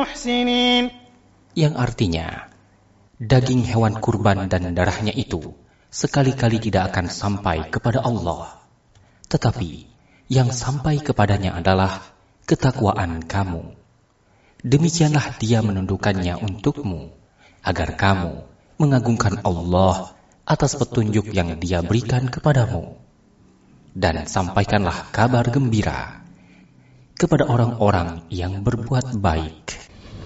محسنين. Yang artinya, daging hewan kurban dan darahnya itu sekali-kali tidak akan sampai kepada Allah. Tetapi yang sampai kepadanya adalah ketakwaan kamu. Demikianlah Dia menundukkannya untukmu, agar kamu mengagungkan Allah atas petunjuk yang Dia berikan kepadamu. Dan sampaikanlah kabar gembira kepada orang-orang yang berbuat baik.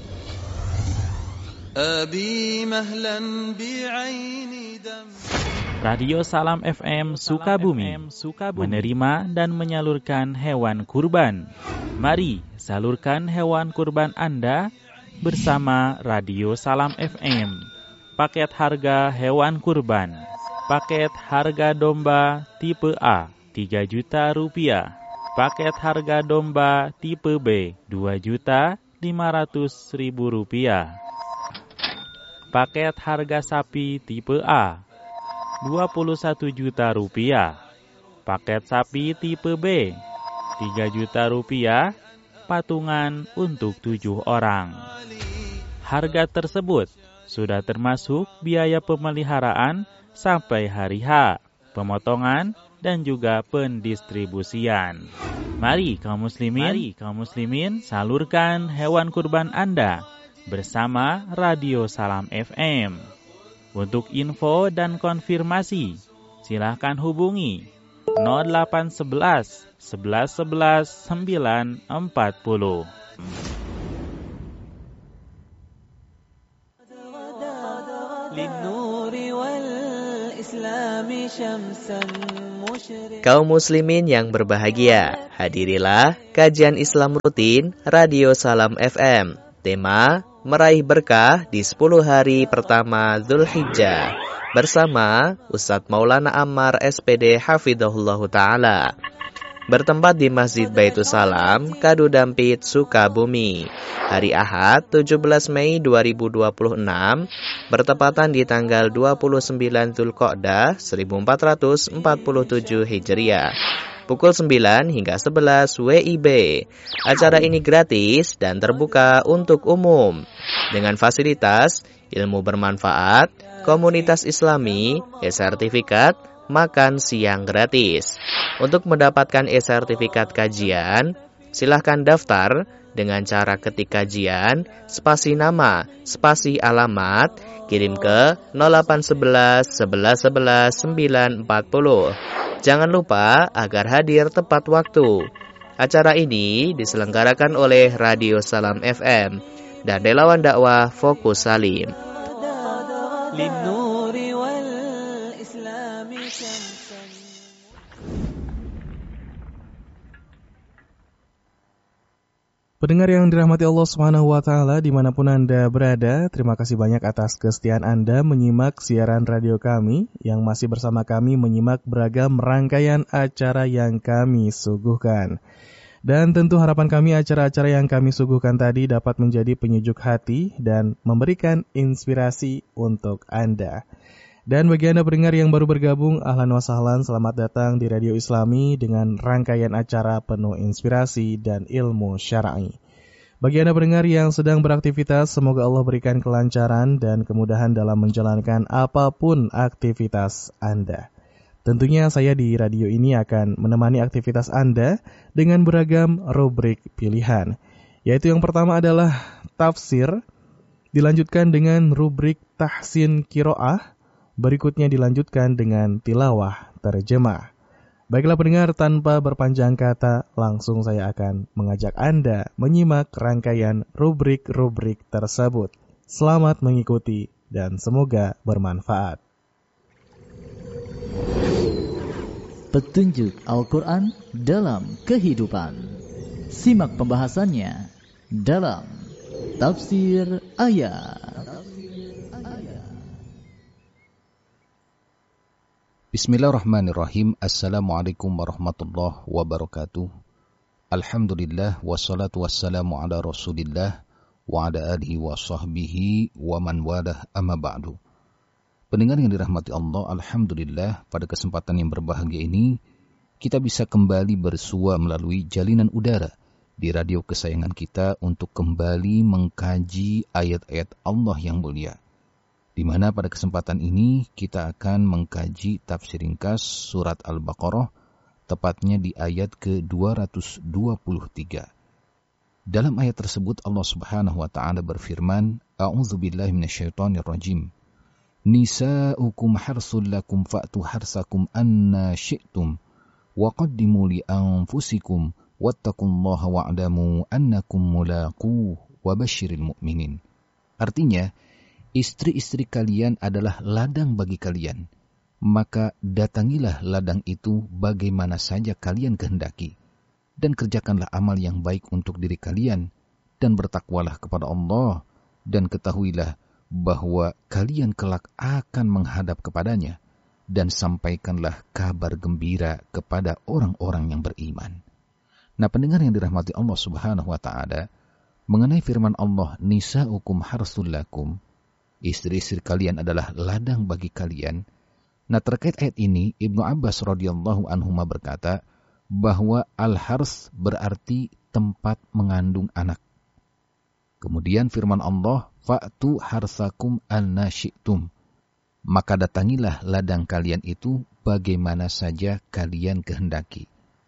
Radio Salam FM Sukabumi menerima dan menyalurkan hewan kurban. Mari salurkan hewan kurban Anda bersama Radio Salam FM. Paket harga hewan kurban. Paket harga domba tipe A 3 juta rupiah. Paket harga domba tipe B 2.500.000 rupiah. Paket harga sapi tipe A 21 juta rupiah. Paket sapi tipe B 3 juta rupiah, patungan untuk 7 orang. Harga tersebut sudah termasuk biaya pemeliharaan sampai hari H, pemotongan dan juga pendistribusian. Mari kaum muslimin salurkan hewan kurban Anda bersama Radio Salam FM. Untuk info dan konfirmasi, silakan hubungi 0811 11 11 940. Kaum muslimin yang berbahagia, hadirilah kajian Islam rutin Radio Salam FM. Tema meraih berkah di 10 hari pertama Dzulhijjah bersama Ustadz Maulana Ammar SPD Hafidhahullahu Ta'ala. Bertempat di Masjid Baitus Salam, Kadu Dampit, Sukabumi. Hari Ahad 17 Mei 2026 bertepatan di tanggal 29 Dzulqa'dah 1447 Hijriah. Pukul 9 hingga 11 WIB. Acara ini gratis dan terbuka untuk umum. Dengan fasilitas ilmu bermanfaat, komunitas Islami, e-sertifikat, makan siang gratis. Untuk mendapatkan e-sertifikat kajian, silahkan daftar dengan cara ketik kajian, spasi nama, spasi alamat, kirim ke 0811 11 11 940. Jangan lupa agar hadir tepat waktu. Acara ini diselenggarakan oleh Radio Salam FM dan relawan dakwah Fokus Salim. Pendengar yang dirahmati Allah Subhanahu wa Ta'ala dimanapun Anda berada, terima kasih banyak atas kesetiaan Anda menyimak siaran radio kami yang masih bersama kami menyimak beragam rangkaian acara yang kami suguhkan. Dan tentu harapan kami acara-acara yang kami suguhkan tadi dapat menjadi penyejuk hati dan memberikan inspirasi untuk Anda. Dan bagi Anda pendengar yang baru bergabung, ahlan wa sahlan, selamat datang di Radio Islami dengan rangkaian acara penuh inspirasi dan ilmu syar'i. Bagi Anda pendengar yang sedang beraktivitas, semoga Allah berikan kelancaran dan kemudahan dalam menjalankan apapun aktivitas Anda. Tentunya saya di radio ini akan menemani aktivitas Anda dengan beragam rubrik pilihan. Yaitu yang pertama adalah tafsir, dilanjutkan dengan rubrik tahsin qiraah, berikutnya dilanjutkan dengan tilawah terjemah. Baiklah pendengar, tanpa berpanjang kata, langsung saya akan mengajak Anda menyimak rangkaian rubrik-rubrik tersebut. Selamat mengikuti dan semoga bermanfaat. Petunjuk Al-Quran dalam kehidupan. Simak pembahasannya dalam Tafsir Ayat. Bismillahirrahmanirrahim. Assalamualaikum warahmatullahi wabarakatuh. Alhamdulillah wassalatu wassalamu ala Rasulillah wa ala alihi wa sahbihi wa man walah, amma ba'du. Pendengar yang dirahmati Allah, alhamdulillah pada kesempatan yang berbahagia ini kita bisa kembali bersua melalui jalinan udara di radio kesayangan kita untuk kembali mengkaji ayat-ayat Allah yang mulia. Di mana pada kesempatan ini kita akan mengkaji tafsir ringkas surat Al-Baqarah, tepatnya di ayat ke-223. Dalam ayat tersebut Allah Subhanahu wa taala berfirman, A'udzubillahi minasyaitonirrajim. Nisa'ukum harsul lakum fa'tu harsakum anna syi'tum wa qaddimu li anfusikum wattaqullaha wa'lamu annakum mulaquh wa basyiril mu'minin. Artinya, istri-istri kalian adalah ladang bagi kalian, maka datangilah ladang itu bagaimana saja kalian kehendaki, dan kerjakanlah amal yang baik untuk diri kalian, dan bertakwalah kepada Allah, dan ketahuilah bahwa kalian kelak akan menghadap kepadanya, dan sampaikanlah kabar gembira kepada orang-orang yang beriman. Nah, pendengar yang dirahmati Allah Subhanahu wa taala, mengenai firman Allah, nisa'ukum harsul lakum, istri-istri kalian adalah ladang bagi kalian. Nah, terkait ayat ini, Ibnu Abbas radhiyallahu anhuma berkata bahwa al-hars berarti tempat mengandung anak. Kemudian firman Allah, fa'tu harsakum anna syi'tum, maka datangilah ladang kalian itu bagaimana saja kalian kehendaki.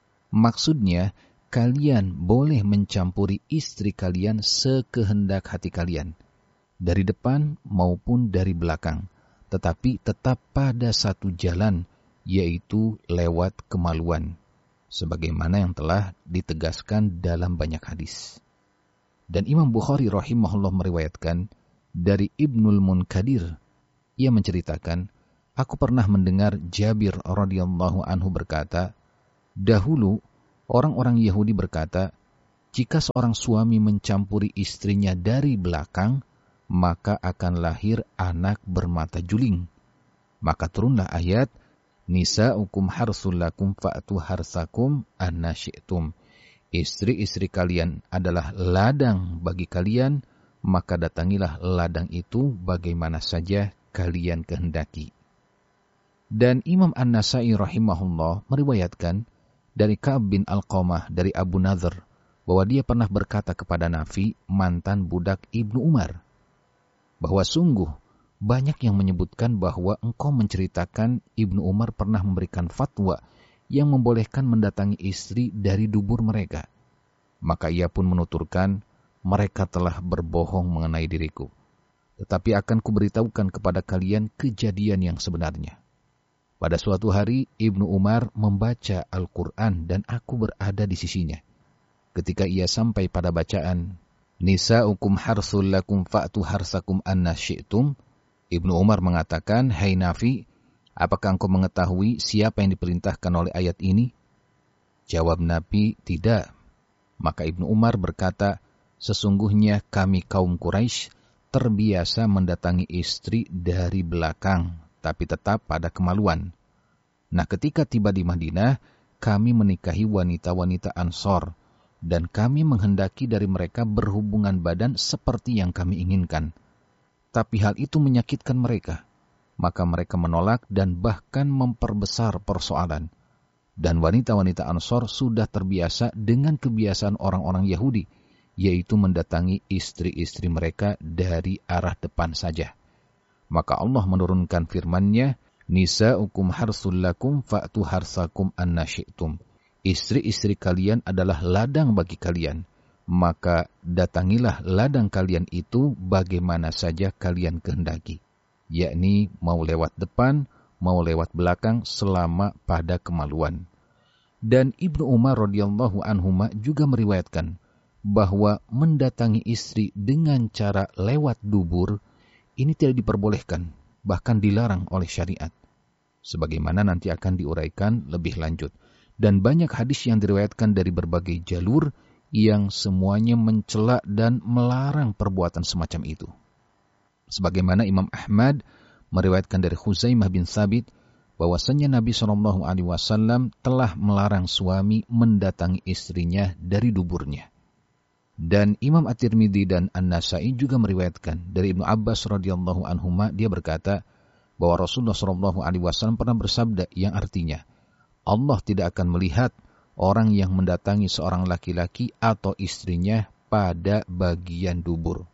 Maksudnya, kalian boleh mencampuri istri kalian sekehendak hati kalian, dari depan maupun dari belakang, tetapi tetap pada satu jalan, yaitu lewat kemaluan, sebagaimana yang telah ditegaskan dalam banyak hadis. Dan Imam Bukhari rahimahullah meriwayatkan dari Ibnul Munkadir, ia menceritakan, aku pernah mendengar Jabir radhiyallahu anhu berkata, dahulu orang-orang Yahudi berkata, jika seorang suami mencampuri istrinya dari belakang, maka akan lahir anak bermata juling. Maka turunlah ayat, Nisa'ukum harsul lakum fa'tu harsakum anna syi'tum. Istri-istri kalian adalah ladang bagi kalian, maka datangilah ladang itu bagaimana saja kalian kehendaki. Dan Imam An-Nasai rahimahullah meriwayatkan dari Ka'ab bin Alqamah dari Abu Nadhr, bahwa dia pernah berkata kepada Nafi, mantan budak Ibnu Umar, bahwa sungguh banyak yang menyebutkan bahwa engkau menceritakan Ibnu Umar pernah memberikan fatwa yang membolehkan mendatangi istri dari dubur mereka. Maka ia pun menuturkan, mereka telah berbohong mengenai diriku. Tetapi akan kuberitahukan kepada kalian kejadian yang sebenarnya. Pada suatu hari, Ibnu Umar membaca Al-Quran dan aku berada di sisinya. Ketika ia sampai pada bacaan, Nisa'ukum harsul lakum fa'tu harsakum anna syi'tum, Ibnu Umar mengatakan, hai Nafi, apakah engkau mengetahui siapa yang diperintahkan oleh ayat ini? Jawab Nabi, tidak. Maka Ibnu Umar berkata, sesungguhnya kami kaum Quraisy terbiasa mendatangi istri dari belakang, tapi tetap pada kemaluan. Nah, ketika tiba di Madinah, kami menikahi wanita-wanita Ansor, dan kami menghendaki dari mereka berhubungan badan seperti yang kami inginkan. Tapi hal itu menyakitkan mereka. Maka mereka menolak dan bahkan memperbesar persoalan. Dan wanita-wanita Ansor sudah terbiasa dengan kebiasaan orang-orang Yahudi, yaitu mendatangi istri-istri mereka dari arah depan saja. Maka Allah menurunkan firman-Nya, Nisa'ukum harsul lakum fa'tu harsakum anna syi'tum. Istri-istri kalian adalah ladang bagi kalian, maka datangilah ladang kalian itu bagaimana saja kalian kehendaki, yakni mau lewat depan, mau lewat belakang selama pada kemaluan. Dan Ibnu Umar radhiyallahu anhuma juga meriwayatkan bahwa mendatangi istri dengan cara lewat dubur ini tidak diperbolehkan, bahkan dilarang oleh syariat. Sebagaimana nanti akan diuraikan lebih lanjut. Dan banyak hadis yang diriwayatkan dari berbagai jalur yang semuanya mencela dan melarang perbuatan semacam itu. Sebagaimana Imam Ahmad meriwayatkan dari Khuzaimah bin Thabit bahwasanya Nabi SAW telah melarang suami mendatangi istrinya dari duburnya. Dan Imam At-Tirmidzi dan An-Nasai juga meriwayatkan dari Ibnu Abbas radhiyallahu anhuma, dia berkata bahwa Rasulullah SAW pernah bersabda yang artinya, Allah tidak akan melihat orang yang mendatangi seorang laki-laki atau istrinya pada bagian dubur.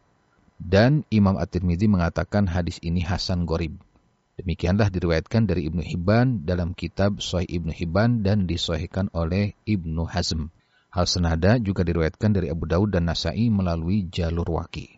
Dan Imam At-Tirmidzi mengatakan hadis ini hasan gharib. Demikianlah diriwayatkan dari Ibnu Hibban dalam kitab Sahih Ibnu Hibban dan disahihkan oleh Ibnu Hazm. Hal senada juga diriwayatkan dari Abu Daud dan Nasai melalui jalur Waqi.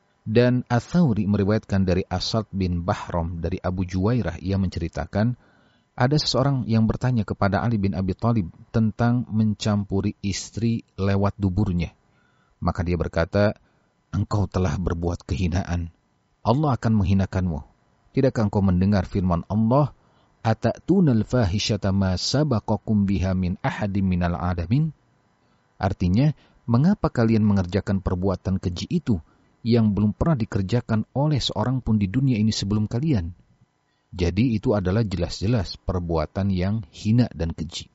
Dan Ats-Tsauri meriwayatkan dari Asad bin Bahram dari Abu Juwairah, ia menceritakan ada seseorang yang bertanya kepada Ali bin Abi Thalib tentang mencampuri istri lewat duburnya. Maka dia berkata, engkau telah berbuat kehinaan. Allah akan menghinakanmu. Tidakkah engkau mendengar firman Allah, Ata'tunal fahisyata ma sabaqakum biha min ahadim minal alamin? Artinya, mengapa kalian mengerjakan perbuatan keji itu yang belum pernah dikerjakan oleh seorang pun di dunia ini sebelum kalian? Jadi itu adalah jelas-jelas perbuatan yang hina dan keji.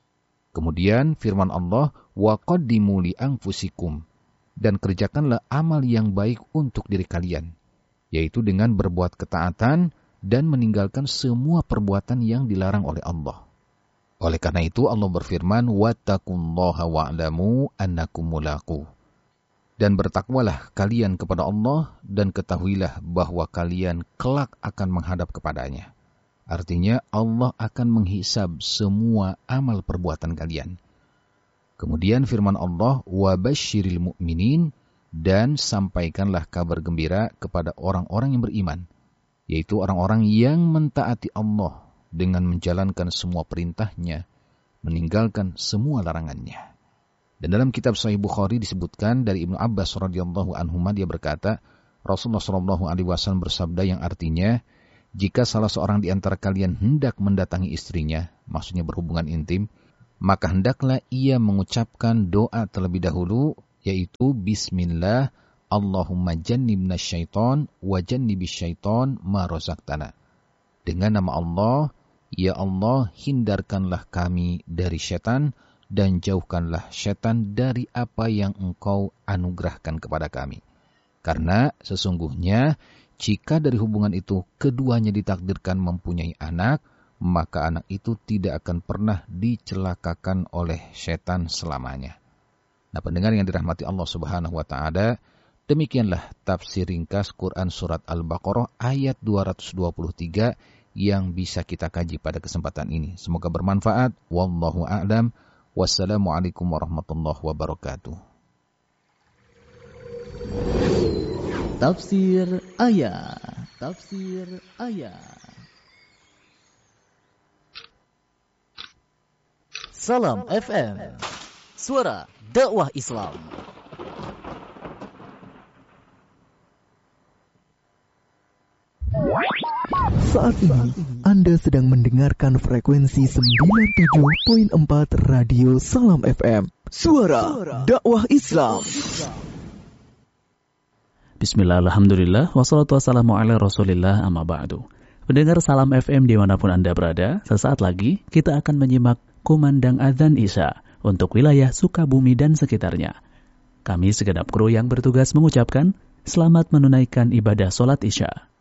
Kemudian firman Allah, wa qaddimu li anfusikum, dan kerjakanlah amal yang baik untuk diri kalian, yaitu dengan berbuat ketaatan dan meninggalkan semua perbuatan yang dilarang oleh Allah. Oleh karena itu Allah berfirman, wattaqullaha wa'lamu annakum mulaqu. Dan bertakwalah kalian kepada Allah dan ketahuilah bahwa kalian kelak akan menghadap kepadanya. Artinya Allah akan menghisab semua amal perbuatan kalian. Kemudian firman Allah, wabashiril mu'minin, dan sampaikanlah kabar gembira kepada orang-orang yang beriman, yaitu orang-orang yang mentaati Allah dengan menjalankan semua perintahnya, meninggalkan semua larangannya. Dan dalam kitab Sahih Bukhari disebutkan dari Ibnu Abbas radhiyallahu anhuma, dia berkata, Rasulullah sallallahu alaihi wasallam bersabda yang artinya, jika salah seorang di antara kalian hendak mendatangi istrinya, maksudnya berhubungan intim, maka hendaklah ia mengucapkan doa terlebih dahulu, yaitu Bismillah, Allahumma jannibna syaitan wa jannibis syaitan ma razaqtana. Dengan nama Allah, ya Allah, hindarkanlah kami dari syaitan dan jauhkanlah syaitan dari apa yang Engkau anugerahkan kepada kami. Karena sesungguhnya jika dari hubungan itu keduanya ditakdirkan mempunyai anak, maka anak itu tidak akan pernah dicelakakan oleh syaitan selamanya. Nah, pendengar yang dirahmati Allah Subhanahu wa taala, demikianlah tafsir ringkas Quran surat Al-Baqarah ayat 223 yang bisa kita kaji pada kesempatan ini. Semoga bermanfaat. Wallahu a'lam. Wassalamualaikum warahmatullahi wabarakatuh. Tafsir ayat. Tafsir ayat. Salam FM, suara dakwah Islam. Saat ini Anda sedang mendengarkan frekuensi 97.4 Radio Salam FM, suara dakwah Islam. Bismillah, alhamdulillah, wassalatu wassalamu ala rasulillah, amma ba'du. Pendengar Salam FM dimanapun Anda berada, sesaat lagi kita akan menyimak kumandang adzan Isya untuk wilayah Sukabumi dan sekitarnya. Kami segenap kru yang bertugas mengucapkan selamat menunaikan ibadah sholat Isya.